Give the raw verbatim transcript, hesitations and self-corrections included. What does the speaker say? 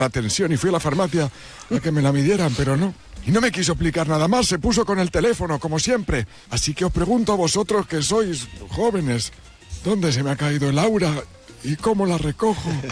la tensión y fui a la farmacia a que me la midieran, pero no. Y no me quiso explicar nada más, se puso con el teléfono, como siempre. Así que os pregunto a vosotros que sois jóvenes, ¿dónde se me ha caído el aura y cómo la recojo?